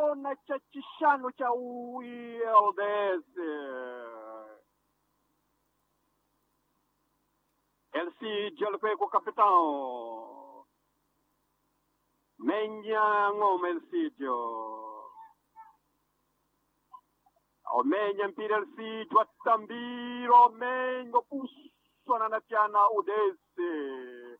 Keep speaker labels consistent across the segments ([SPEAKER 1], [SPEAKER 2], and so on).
[SPEAKER 1] chona cha chishano cha ULDS. Elcidio Alpeco, capitão. Menha ngoma Elcidio. Omenya mpira Elcidio atambiro mengo pusona na tiana UDS.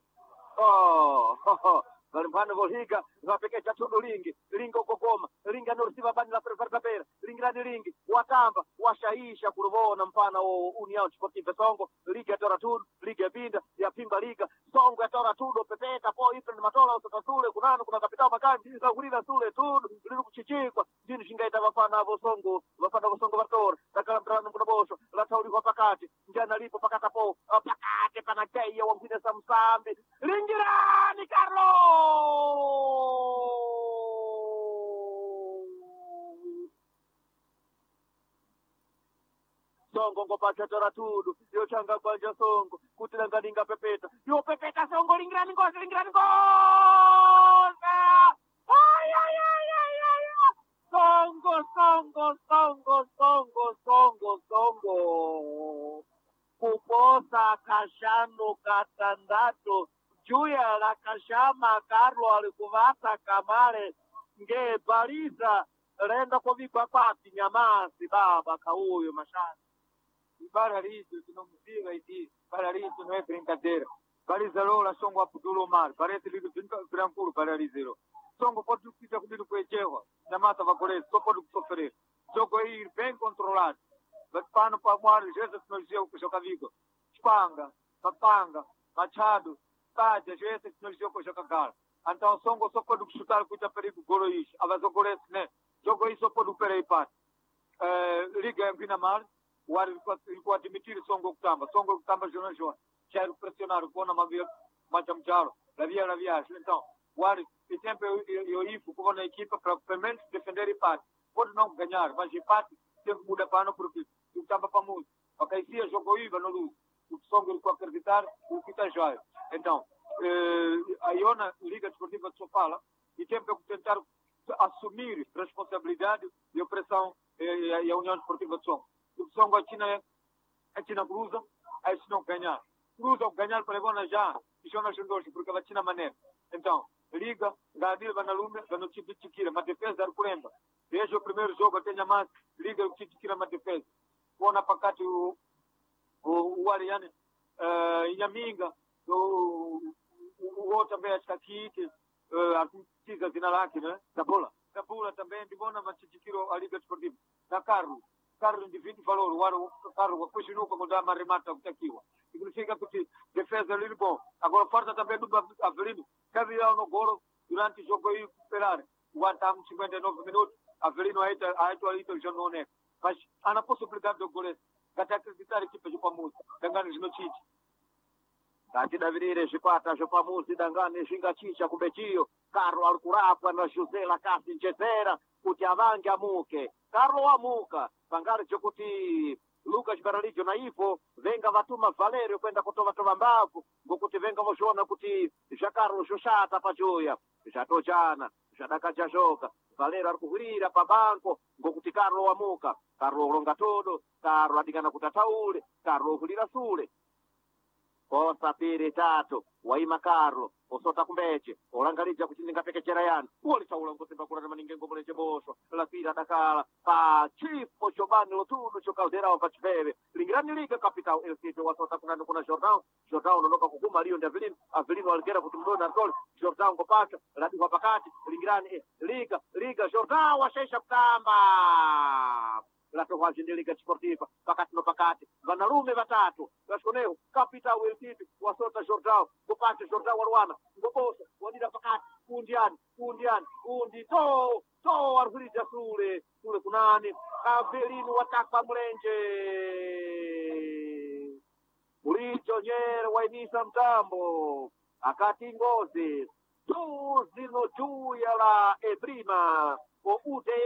[SPEAKER 1] Varimpano volhiga vapekecha tudo lingi ukogoma linga norisiva bani la prepara lingirani lingi watamba washaisha kuruvona mpana o União Desportiva Songo liga tora tudo liga binda ya pimba liga Songo tora tudo pepeta po ife ni matola usata sule kunano kuna kapitao makani la kurila sule tudo lilu kuchichikwa dini shingaita vafana vo Songo vator takala mtrano kuna bosho la tauri kwa pakati njana lipo pakata po pakate panakeia wangine samsambi lingirani Carlos Songo ngopacha tora tudo yo changa banja Songo kutilanganinga pepeta yo pepeta Songo lingirani ngozi Songo kuposa kashano katandato juya la kashama Carlo alikuvata kamale nge baliza lenda kovigwa kwati nyamasi baba kauyo mashani
[SPEAKER 2] Paraliso, se não me diga aí, paraliso não é brincadeira. Baliza lola, Songo Abdul Omar, parece lido tranquilo, paralisero. Songo pode ficar comigo com Echewa, na mata vai correr, só pode sofrer. Jogo aí bem controlado. Mas pano para moar, Jesus nos deu com o Jocavigo. Espanga, Papanga, Machado, Tádia, Jesus nos deu com o Jocagal. Então Songo só pode chutar com o perigo Goroish. Mas o Goroish, né? Jogo aí só pode perder parte. Liga em Pinamar. O ar ele pode admitir Songo Kutamba Jonas João quero pressionar o Kona Mavir Machamcharo na viagem então o ar e sempre eu ifo com a equipa para pelo menos defender empate pode não ganhar mas empate sempre muda para não porque o Kutamba para muito ok se jogo Iva no luz o Songo ele pode acreditar o que está joia então a Iona Liga Desportiva de Sofala e sempre tentar assumir responsabilidade e opressão e a União Desportiva de Songo o Songo a China cruza, aí se não ganhar. Cruza ou ganhar para levar já, e já não chegou, porque a China maneira. Então, liga, Gadil, Vanalume, Vanuchipi Chiquira, uma defesa da Arcuremba. Veja o primeiro jogo, até mais, liga o Chiquira, uma defesa. Pona Pacate, o Ariane, Inhaminga, o outro também, acho que aqui, a Tiga Zinalaki, né? Da bola também, de Bona, mas Chiquira, a Liga Desportiva. Da Carlos indivíduo valor, o Carlos continua para mudar a remata aqui. Significa que defesa ali bom. Agora falta também do Avelino, que havia no golo durante o jogo aí esperar. O Antam 59 minutos, Avelino aí já não é. Mas há a possibilidade do gol. Até acreditar a equipe de Pamus, Dangane Notícias.
[SPEAKER 1] Kati da virire Chipata, Jopamusi, Dangane, Xingachicha, Kubetio, Carlo Alcurapa, na José Lacassi, Cesera, Utiavangi Amuke, Carlo Amuka, Pangari Chokuti, Lucas Beralidio Naifo, venga Vatuma Valerio, kwenda kutoka mbavu, ngokuti venga moshona kuti Jacarlo Xoxata pajoya, Jatojana, Jadaka Jajoka, Valero Arkuhurira pa banco, ngokuti Carlo Amuka, Carlo Longa todo, Carlo Adigana Kutataule, Carlo Hulira Sule, Posa Pere Tato, Waima Carlo, Osota Kumbece, Olangarizia kuchininga peke cherayani, Uoli Saula Ngosemba Kurana Maningengo Moleche Bosho, La Fira Dakala, Pa Cifo Giovanni Lotuno, Caldera o Pacibeve, Lingrani Liga Capital, El Sito Wasota Kunano Kuna Jordão Nonoka Kukuma Rio de Avelino Alguera Kutumdona Argol, Jordão Copaca, Latifa Pacati, Lingrani Liga Jordão, Axeixa Ptamba. La trovagem de Liga Desportiva, Pacate no Pacate, Vanalume Vatato, Vasconeu, Capital El Tipi, Wasota Jordão, Copate Jordão Aruana, Gobosa, Wadida Pacate, Undian, Undi, To, Arvrizia Sule Kunani, Avelino Atacpa Mlenge, Muricio Nyer, Waini Samtambo, Acati Ngozi, Tuzi no Giuia la e prima, o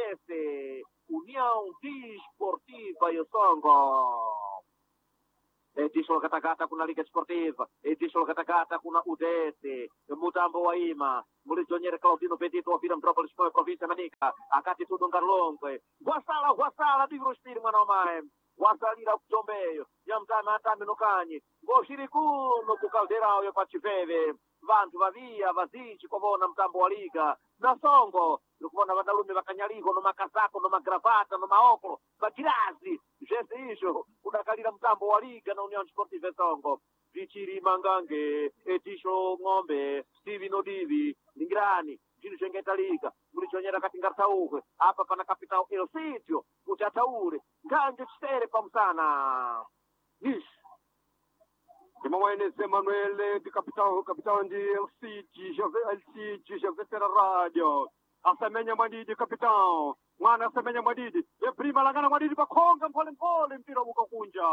[SPEAKER 1] UDS, União Desportiva e o Songo. Edisho katakata kuna Liga Sportiva, Edisho katakata kuna UDS, mutambo wa ima, mulichonyere Claudino Petito wa Vila Metropolis kwa province Manica, akati tudo Ngarlongwe, Wasala divro spiri mwana omae, wasalira kuchombeyo, yamtama atame nokanyi, ngoshiri kuno kukalderao yo pachiveve, vantu vavia vazichi kuvona mtambo wa Liga, na songo, nikuvona vanalume vakanyaliko, no makasako, no magravata, no maokolo, magirazi, jese isho, unakalira mtambo wa Liga na Union Sportive Songo, Vichiri Mangange, Etisho Ng'ombe, Stevie Nodivi, Lingrani, Jini Chengeta Liga, mulichonyera kati ngartauke, hapa pana kapitao El Sitio, utataure, nganje chisere pamsana. Nish.
[SPEAKER 3] Imamwene Emmanuel di capitão de LCG, já veterano rádio. Asamenya Madidi, capitão. Mwana Asamenya Madidi. E prima lagana Madidi bakonga mpole mpira ukakunja.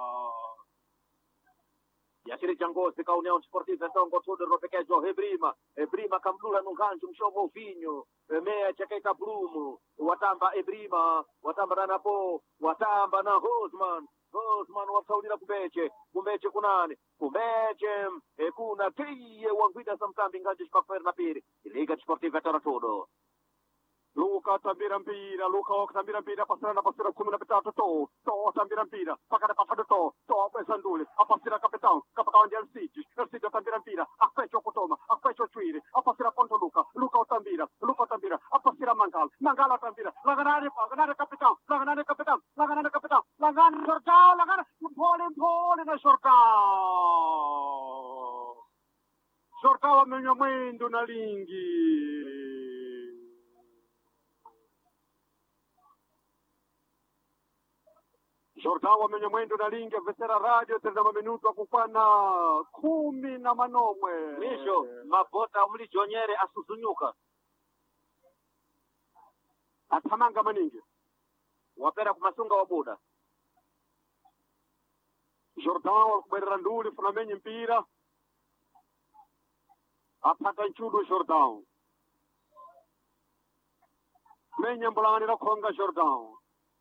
[SPEAKER 1] Yashiri Jangosi ka União Sportiva Songo tudo ropekejo Ebrima kamlula nunganju mshovo vinyo meya chakaita Blumo watamba Ebrima watamba na Napo watamba na Hosman wasaulira kumbeche kunani kuna tiye wangwida samtambi nganji shpafer na piri Liga Sportiva Toratudo
[SPEAKER 3] Luka tambira mpira pasira 13 to tambira mpira pakada pasado to pesandule apasira capitão de LCG tambira mpira afecho kutoma afecho twiri apasira ponto Luka tambira apasira Mangala tambira laganare capitão lagana shortao lagana pole na shortao amenyo mwendo na lingi Jordan wamenye mwendo na lingi Vesera Radio tena minuto akufana 10
[SPEAKER 1] Misho mabota mlichonyere asusunyuka
[SPEAKER 3] atamanga maningi
[SPEAKER 1] wapera kumasunga wabuda
[SPEAKER 3] Jordan kuberanduli funamenye mpira apata nchudo Jordan menye mbulani na konga Jordan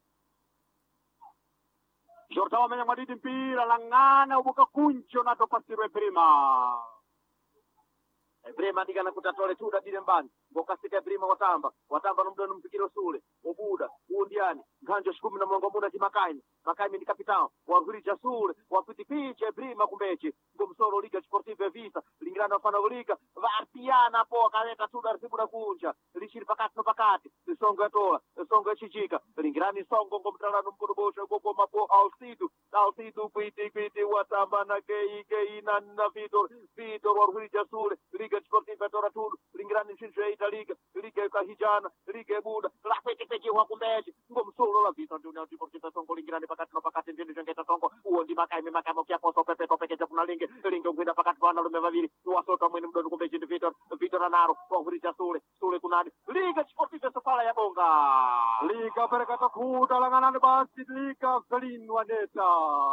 [SPEAKER 3] wamenye Madidi mpira langana ubuka kuncho na topasirwe prima
[SPEAKER 1] Ebrima ndiga nakutatole tuda dile mbani Boka sika Ebrima watamba numdono mpikiro sule Obuda, uundiani Nganjo shikumi na mwongo muda Makaimi ni kapitao Wahurija sule Wapiti piche Ebrima kumbeche Ngomsoro Liga Sportive Visa Lingirana wafana Liga Vartiana po Kaleta tuda arsibu na kunja Lishiri pakati Lisongo ya tola Lisongo ya chichika Lingirani songo ngomtralano mkurubosha Gogo mapo Alcidu Kwiti watamba na Kei na Vitor Wahurija sule Liga Sportiva Toratudo Lingirani Shinshweita Liga Kahijana Liga Buda La peke wakumbeche Ngomsoro la Visa União Sportiva Songo Lingirani pakati Ndini Jengeta Songo Uondi Makaimi kia koso peke kuna linge ngwida pakati wana lume vaviri Wasota mwini mdono kumbeche ndi Vitor Anaro Wahurija sule kunani Liga Sportiva Sofala ya Bonga
[SPEAKER 3] Liga Berekata Kuda Langanani basi Liga Velino Aneta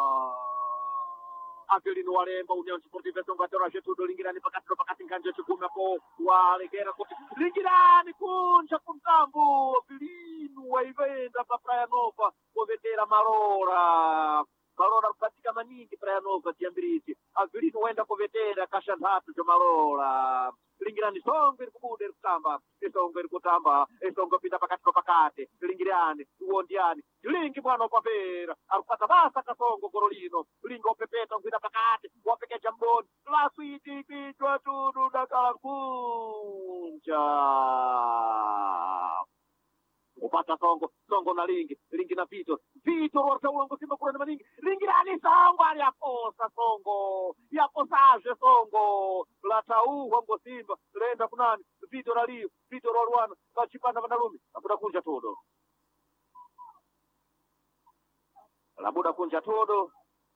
[SPEAKER 1] Avelino Walemba União Sportiva Songo Atora tudo Lingirani pakati nganje chikumi hapo walegera kuti Lingirani kunja kumtambo Avelino waivenda pa Praia Nova kovetera Marora katika maningi Praia Nova tiambiriti Avelino waenda kovetera kasha dhatu jo Marora Lingirani songo irikubuda irikutamba Songo irikutamba Songo pita pakati Lingirani uondiani Lingi bwana upavera Arupata basa kasongo Gorolino Lingo pepeta ngwida pakati Wapekeja mboni Laswiti kichwa tudu Dakala kunja Upata songo na lingi na Vitor warta ulango simba kurani maningi Lingirani songo aliaposa songo Yaposaje songo Latau wango simba Lenda kunani Vitor Alio Vitor Waruana Kachipanda vanalumi Labuda kunja todo Labuda kunja todo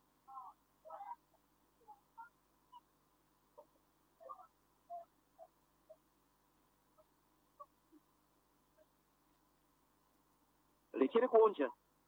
[SPEAKER 1] Lichiri kunja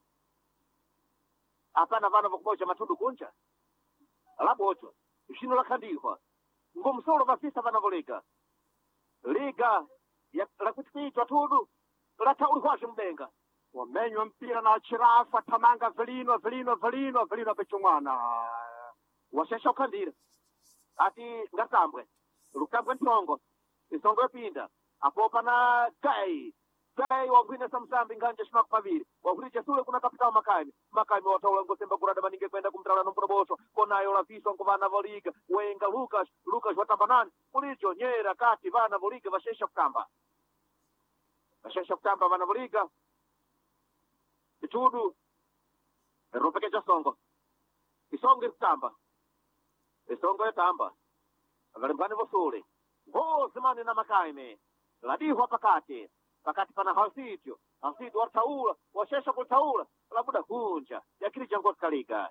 [SPEAKER 1] Apana vana vakumoja matudu kunja Alabocho Shino la kandihwa Ngomsoro vafisa vana volika Liga La kutipitwa tudu La tauri kwa shumbenga
[SPEAKER 3] wamenywa mpira na Chirafa tamanga Avelino pechumwana
[SPEAKER 1] washesha ukandira ati ngatambwe lukambwe ntongo isongo yopinda apopa na kai wagwine samsambi nganje shimaku paviri wagwirije sule kuna kapitao makami wataula ngosemba kurada maninge kwenda kumtrala nomproboso konayo laviswa nkuvana voliga wenga Lucas watamba nani ulijo nyera kati vana voliga vashesha kutamba vana voliga ichudu rupekecha songo isongo irikutamba isongo yotamba avalimbani vosule ngozimani na makaime ladihwa pakati pana Halsidio wataula washesha kutaula labuda kunja yakiri jango kalika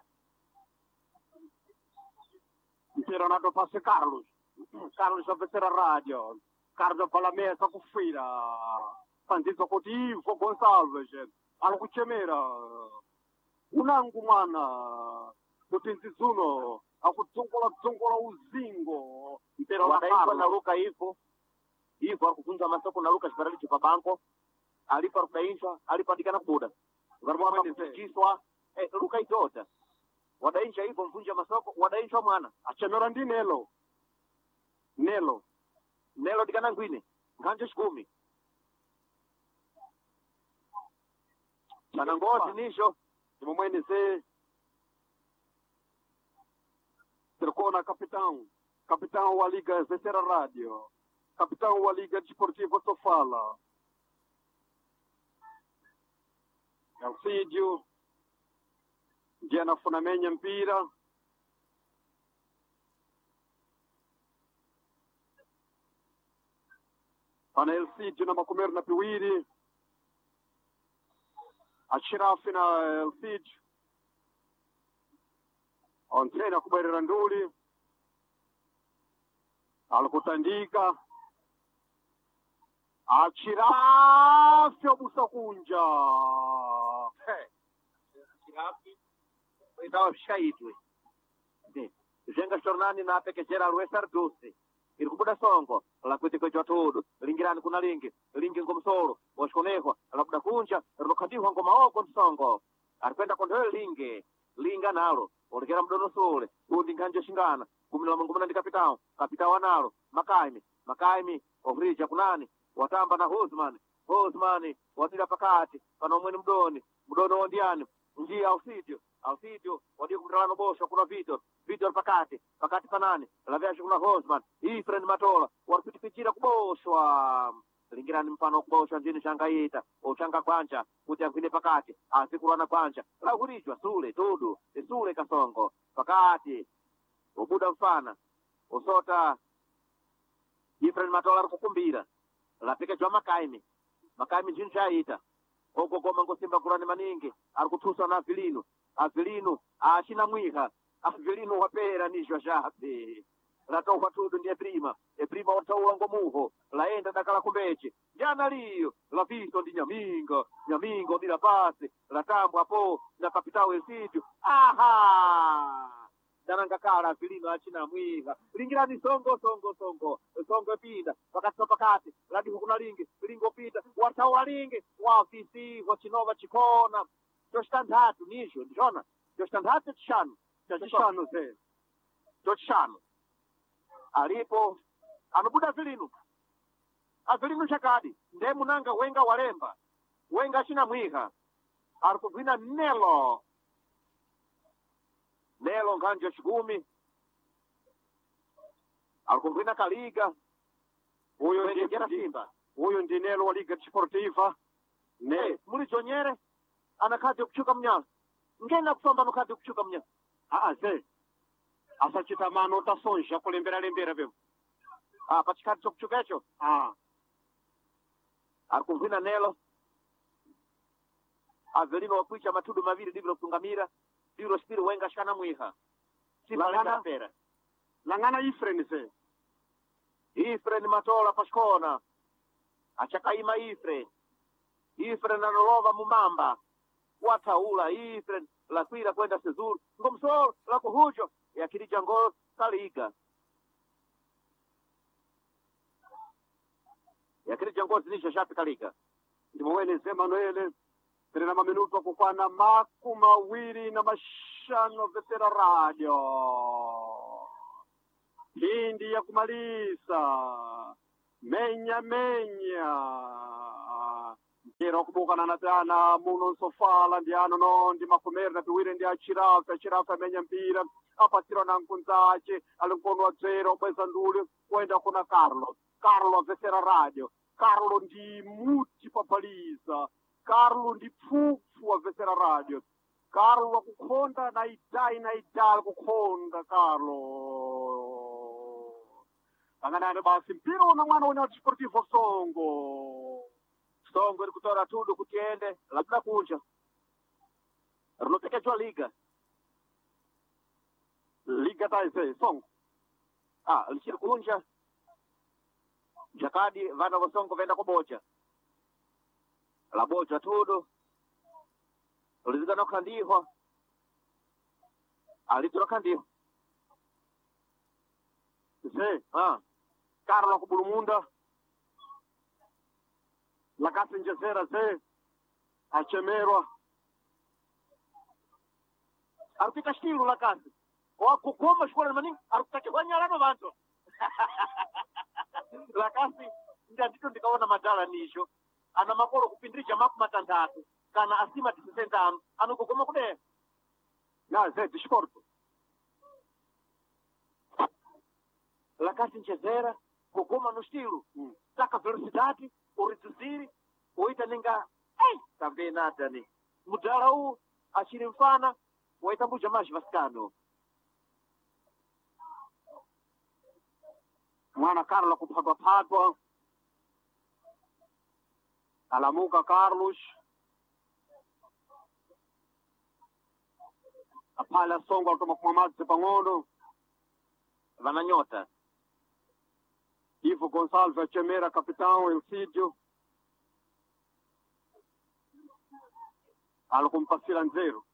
[SPEAKER 3] mpira nado pase Carlos avesera radio Carlos pala mesa kufira pandizo kuti Ivo Gonçalves alikuchemera unangu mwana kuti nzizuno akudzongola uzingo mpira
[SPEAKER 1] wadaimba na Luka Ivo akukunza masoko na Lucas Baralicho pabanco alipa rukainchwa alipadikana kuda ngarumwa mjiswa Luka idota wadaincha hivyo mvunja masoko wadainchwa mwana
[SPEAKER 3] achenora ndi Nelo
[SPEAKER 1] dikana ngwine nganje shikumi sana ngozi nisho
[SPEAKER 3] timomwene se Tricona capitão wa Liga Zesera Radio capitão wa Liga Desportiva Sofala Alcidio ndiye anafunamenya mpira pana Alcidio na makumeri na piwiri Achirafi na Alcidio ontena kubwerera nduli alikutandika Achirafi obusa kunja
[SPEAKER 1] Achirafi itawa shaitwe zenga shornani na pekechera Luesar Dulce irikubuda songo la kwetiko todo lingirani kuna lingi ngomsoro washkonehwa labuda kunja rokadiwa ngoma oko songo aripenda kondwe linga nalo olegera mdono sole undi nganje shingana kumila ngomna ndi kapitao wanalo makaimi ovrija kunani watamba na Husman watira pakati pana umweni mdono ondiani njia Alcidio wadi kumtalano bosho kuna Vitor pakati panani laviashi kuna Husman Ifren Matola waripitipichira kuboshwa lingirani mfano kuboshwa njini shangaita ochanga kwanja kuti angwine pakati asikulana kwanja lahurijwa sule tudu sule kasongo pakati ubuda mfana usota Ifren Matola arikukumbira lapikechwa makaimi njini shaita oko koma ngosimba kurani maningi arikutusa na Avelino achina mwiha Avelino wapera nishwa shape latoka tudu ndiye prima wataula ngomuho laenda dakala kumbeche jana liyo lavisto ndi nyamingo bila pasi latambo hapo na kapitao Alcidio danangakala Avelino achina mwiha lingirani songo pinda pakati ladiho kuna lingo pita wataula wafisi wachinova chikona choshitandatu nisho ndishona choshitandatu chishanu ze chochishanu alipo anobuda Avelino chakadi nde munanga wenga walemba wenga china mwiha arikuvina Nelo nganje chikumi arikuvina Kaliga
[SPEAKER 3] uyo ndiye
[SPEAKER 1] Simba
[SPEAKER 3] uyo ndi Nelo wa Liga Desportiva
[SPEAKER 1] muli chonyere anakati kuchuka mnyala ngena kufamba nokati kuchuka mnyala
[SPEAKER 3] ze asachita mano utasonja kulembera vyo
[SPEAKER 1] pachikati chokuchuka echo arikumvina Nelo Avelino wakwicha matudu maviri divilo kutungamira divilo spiri wenga shana mwiha
[SPEAKER 3] langana
[SPEAKER 1] Ifren Matola pashkona achakaima Ifren anolova mumamba wataula Ifren lakwira kwenda Sezuru ngomsoro lakuhujo yakirija ngolo Kaliga yakirija ngolo zinisha shapi Kaliga
[SPEAKER 3] ndimowene Manuele tena maminuto kukwana makumawiri na mashano vetera radio hindi ya kumaliza menya mpira wakubukana na tana muno sofala ndiano no ndi makomeri na piwiri ndi achirafa menya mpira apatira na nkunzache alinkono wa dzero bweza nduli kwenda kuna Carlo vetera radio Carlo ndi muti papaliza Carlo ndi pfupfu wa vetera radio Carlo wakukhonda na idai kukhonda Carlo anganane basi mpira una mwana wene wa Desportivo Songo iri kutora tudo kuti ende labda kunja rinopekechwa liga taise Songo lichiri kunja jakadi vana va Songo vaenda kubocha labocha tudo lizigana kukhandihwa alitura khandihwa Carlo kubulumunda lakasi njezera achemerwa arupika shtilu lakasi wakukoma shikora mani arupitake wanyalano vantu lakasi ndandito ndikaona madala nisho ana makolo kupindirija matandatu kana asima 60 anokugoma kude na Desporto lakasi njezera kugoma no estilo taka velocidade uriduziri uita ninga também nada ni mudala huu achiri mfana waita mbuja maji vasikano mwana Carlo kuphatwa alamuka Carlos apala Songo altoma kumamadzi pang'ono vananyota Ivo Gonçalves achemera capitão Elcidio alikumpasira nzeru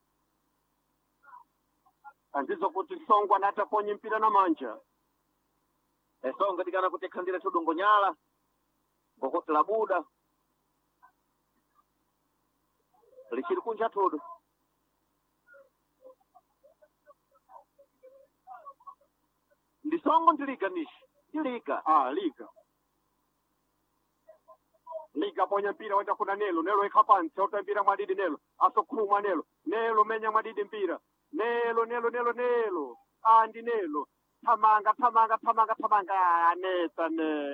[SPEAKER 3] andizo kuti Songo anata ponye mpira na manja Songo tikana kuti khandira tudongo nyala ngokoti labuda lichiri kunja tudo ndi Songo ndiliga nishi liga ponya mpira wenda kuna Nelo ikapansi ota mpira mwadidi Nelo asokhuma Nelo menya mwadidi mpira Nelo andi Nelo tamanga aneta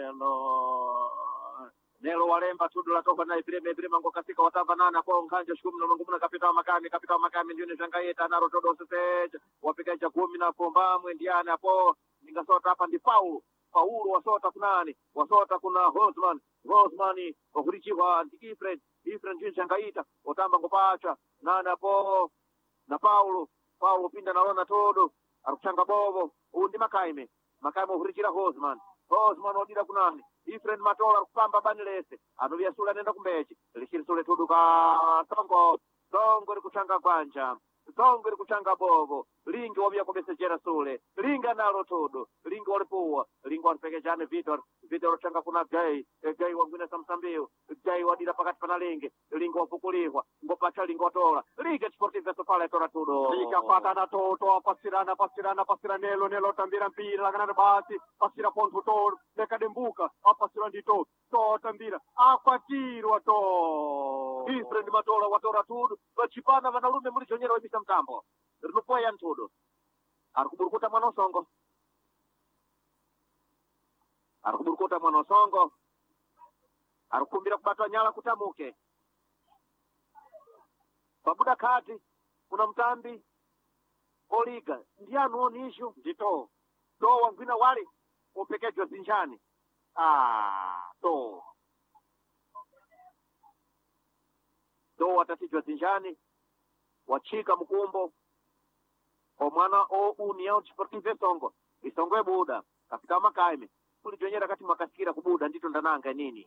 [SPEAKER 3] Nelo walemba tudo latoka na ibrema ngokasika watavanana kwa nkanja shikumu na mangumuna kapitao makami ndiyo nishangayeta naro todo seseja wapikaja 10 na pombamwe ndiane hapo ningasota hapa ndi Paulo wasota kunani wasota kuna Hosman okurichiwa ndi Ifren ndinchangaita otamba ngopacha nani hapo na Paulo pinda nalona todo akuchanga bobo undi makaime okurichira Hosman odira kunani Ifren matola kupamba banilese anovia sula nenda kumbechi lishiri sule todo ka Songo likuchanga kwanja Songo likuchanga bobo lingi wabia kubesejera sule linga nalo todo lingi walipuwa lingi walipekejane Vitor changa kuna gai wangwina samsambiu gai wadira pakati panalingi lingi wafukulihwa ngopacha lingi watola liga Desportivo Sofala tora todo liga patana toto pasirana Nelo tambira mpira laganana basi pasira pontu todo nekadembuka apasira ndito tambira akwatirwa to Ifred matola watora tudo vachipana vanalume muri chonyera webisa mtambo rinopoya ntudo arikuburukuta mwana Songo arikumbira kubatwa nyala kutamuke pabuda kati kuna mtambi oliga ndianu onishu ndito wangwina wali upekejwa zinjani watatijwa zinjani wachika mkumbo omwana União Desportiva Songo Isongo ebuda kapita makaime kulijonyera kati makasikira kubuda ndito ndananga nini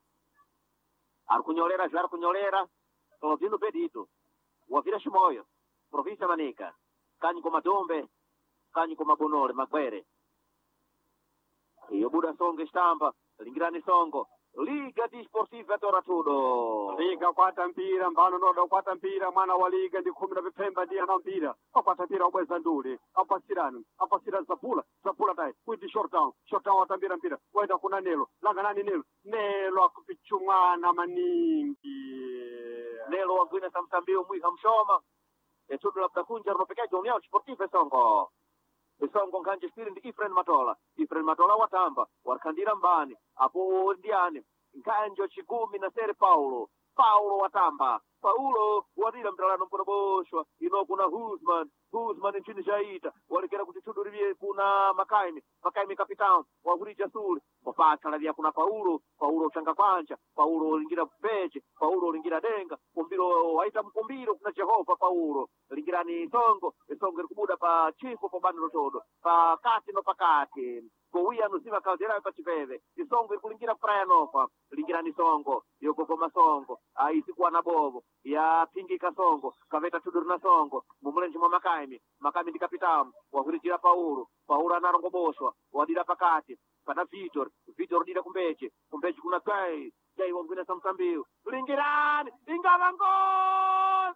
[SPEAKER 3] arikunyolera vino pedito wavira shimoyo província Manica kanyi kwa Madombe kanyi kwa Mabonole Magwere iyo buda Songo istamba lingirani Songo
[SPEAKER 1] Liga Desportiva Toratudo.
[SPEAKER 3] liga kwata mpira mbano noda kwata mpira mwana wa liga ndi khumi na vipfemba ndiye ana mpira akwata mpira ubweza ndule apasirana zapula tayi kuti shortdown atambira mpira waenda kuna Nelo langa Nelo akupichumwana maningi
[SPEAKER 1] Nelo wagwina samsambio mwiha mshoma etudo labda kunja ropekaji União Desportiva Isongo nkanje spiri ndi Ifren Matola watamba warkandira mbani apo ndiani nkanjo chigumi na sere Paulo watamba Paulo wadira mtalano mkonoboshwa ino kuna Huzman nchini shaita walikera kuti tuduririe kuna Makaimi kapitao wahurija suli wapata lavia kuna Paulo uchanga kwanja Paulo ulingira peche Paulo ulingira denga kumbiro waita mkumbiro kuna Jehova Paulo lingirani Isongo irikubuda pa chifu po bando rotodo pa pakati kowia nuzima kaldera pa chipeve Isongo irikulingira Prayanofa lingirani Songo yokogoma Songo aisikuwa na bobo ya pingika Songo kaveta tudurina Songo mumulenji mwa Makaimi ndi kapitao wahurijira Paulo anarongoboshwa wadira pakati pana Vitor dira kumbeche kuna Gai wangwina samsambiu lingirani ingava ngol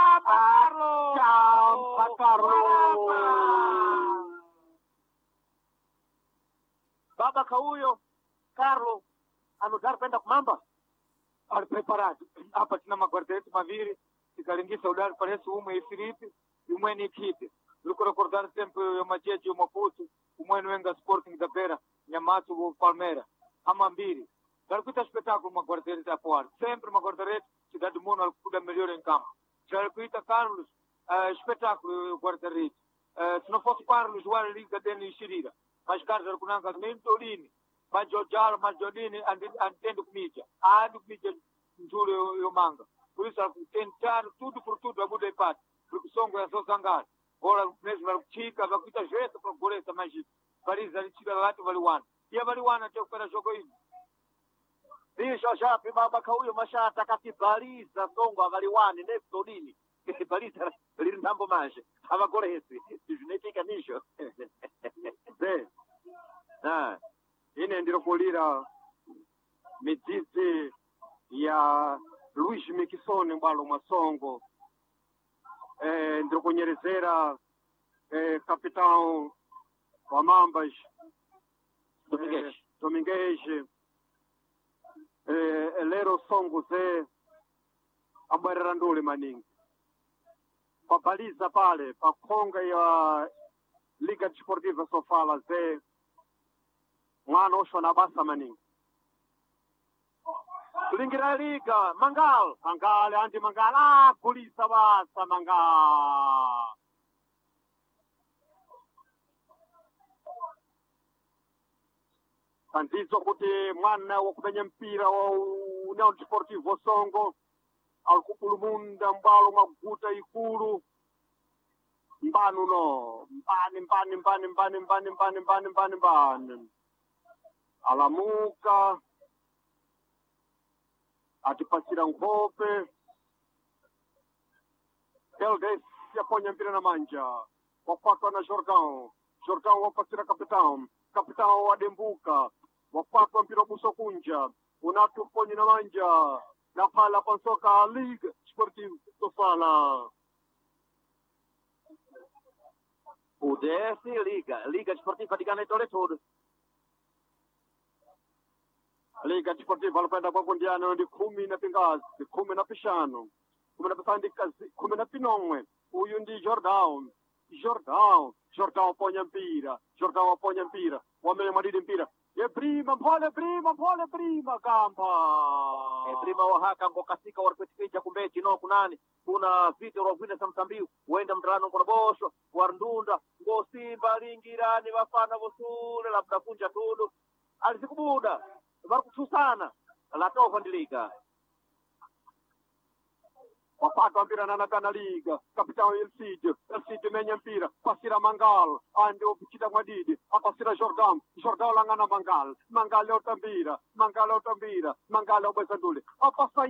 [SPEAKER 1] Carlo baba kauyo Carlo anodar penda kumamba
[SPEAKER 2] ali preparado hapa tina maguardetes maviri tikalingisa udari parece umwe Filipe umwe ni Kite liko recordar sempre yo majeje yo Maputo umwe wenga Sporting da Beira Nyamato o Palmeira amambiri dalikuita espetáculo maguardetes apoar sempre maguardetes cidade mono alcuda melhor em campo dalikuita Carlos espetáculo guardetes se não fosse Carlos o liga dele Xirira mas Carlos alcunanga Mentolini Majolini antendo kumija kumija nzuri yo manga por isso tentar tudo por tudo a muda empate porque Songo é só zangar ora mesmo vai chica vai cuita jeito para goleta mas Paris ali tira lá valiwana e valiwana até para jogo aí
[SPEAKER 1] Bisho shapi baba kauyo mashata katibaliza Songo avaliwani Neptolini baliza lirinambo manje avagolesi tijunetika nisho
[SPEAKER 3] ine ndirokulira midzizi ya Luis Mikisoni mbalo Masongo ndirokunyerezera capitão wa Mambas Domingues lero Songo ze abwerera ndule maningi papaliza pale pakonga ya Liga Desportiva Sofala ze mwana osho na basa maningi
[SPEAKER 1] lingira liga Mangal
[SPEAKER 3] andi Mangal kulisa basa Mangal andizo kuti mwana wa kumenya mpira wa União Desportivo Songo alikupulumunda mbalo maguta ikulu mbani alamuka atipasira nkhope Eldes yaponya mpira na manja wafatwa na Jordão wapasira capitão wadembuka wafatwa mpira buso kunja unatuponyi na manja na pala pansoka Liga Desportiva Sofala
[SPEAKER 1] UDS Liga Desportiva di Ganetole todo
[SPEAKER 3] Liga Desportiva alipenda kwa kundiano ndi 10 na pingazi 10 na pishano 10 na pisandikazi 10 na pinomwe uyu ndi Jordão aponya mpira wamenya madidi mpira prima kampa
[SPEAKER 1] prima wahaka ngokasika waripetipija kumbechi no kunani kuna Vitor wagwina samsambiu wenda mtalano nkonoboshwa warndunda ngosimba lingirani vafana vosule labda kunja tudu alizikubuda varikutusana latofa ndiliga
[SPEAKER 3] wapatwa mpira na nakana Liga capitão Elcide menya mpira pasira Mangal ande opichita mwadidi apasira Jordão langana Mangal otambira Mangal obweza ndule apasa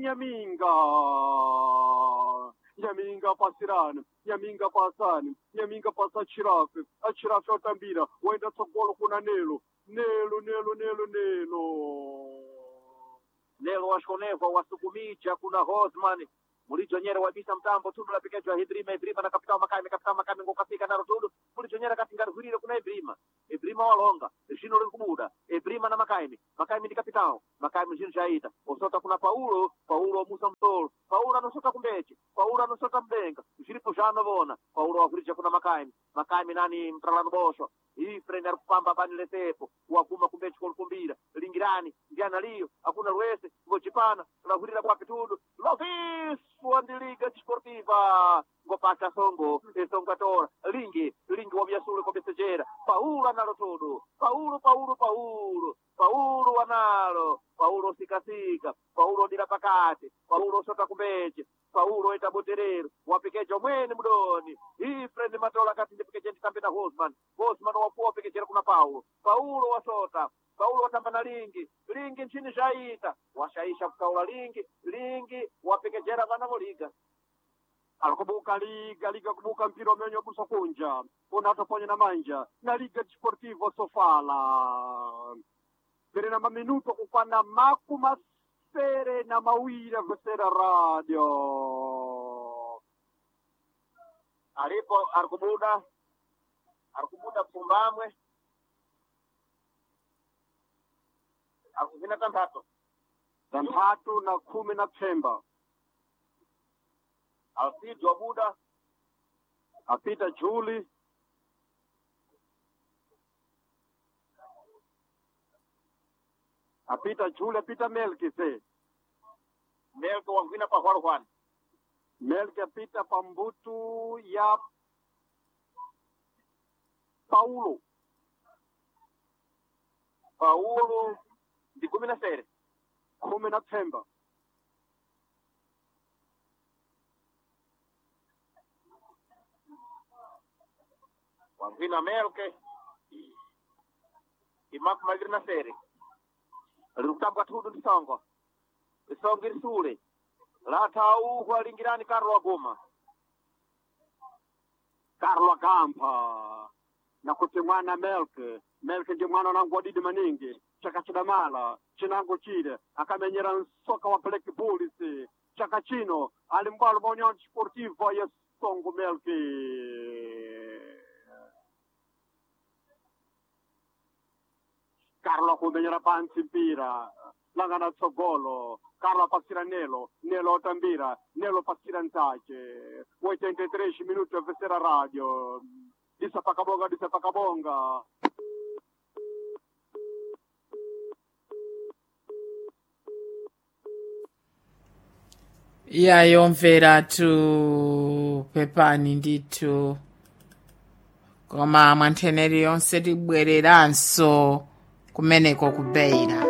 [SPEAKER 3] Nyaminga pasirana Nyaminga pasa Chirafe otambira wenda tsogolo kuna Nelo
[SPEAKER 1] Nelo washkoneva wasukumicha kuna Hosman mulichonyera wabisa mtambo tudu la pikechwa Ibrima na kapitao makami ngokafika naro tudu mulichonyera katingarihurire kuna Ibrima walonga jino likubuda Ibrima na makami ndi kapitao jino shaita osota kuna Paulo Musa Mtolo Paulo anosota kumbeche Paulo anosota mbenga jiripo jano bona Paulo wafurija kuna makami nani mtralano bosho hii freni arikupamba bani letepo wavuma kumbeche kolikumbira lingirani ndiana liyo hakuna ruwese ngochipana tunahurira kwa pitudu lovisu andiliga desportiva ngopata songo atora lingi wavyasule kwa besejera Paulo analo todo Paulo wanalo Paulo sikasika Paulo dira pakati Paulo sota kumbeche Paulo eta boterero wapikeja mwene mudoni hii friend matola kati ndipikeja ndikambe na Hosman wapuwa pikejera kuna Paulo wasota Paulo watamba na lingi nchini shaita washaisha kukaula lingi wapikejera vana moliga
[SPEAKER 3] alikubuka liga kubuka mpira umenyo buso kunja unatoponya na manja na Liga Desportivo Sofala perena maminuto kupana makumasere na mawira vesera radio
[SPEAKER 1] alipo arkubuda Pumbamwe akuvina tantatu
[SPEAKER 3] na 10 na Pemba
[SPEAKER 1] Alcido Abuda
[SPEAKER 3] apita Juli apita Melki
[SPEAKER 1] wavina pa Juan
[SPEAKER 3] Melki apita pambutu ya Paulo
[SPEAKER 1] ndi 10
[SPEAKER 3] na Pemba
[SPEAKER 1] wavina Melke imaku magirina sere lirukutambwa tudu isongo irisule latau walingirani Carlo Agoma
[SPEAKER 3] Carlo Agampa na kuti mwana Melke ndi mwana wanangu wadidi maningi chaka chidamala chinango chile akamenyera nsoka wa Black Bulls chaka chino alimbalo maunion sportivo ya songo Melke Carlo akumenyera pansi mpira langana tsogolo Carlo apasira Nelo otambira Nelo pasira ntache 83 minuti vesera radio disa pakabonga
[SPEAKER 4] yayomvera tu pepani ndithu koma mwantheneri yonse tibwereranso kumeneko kubeira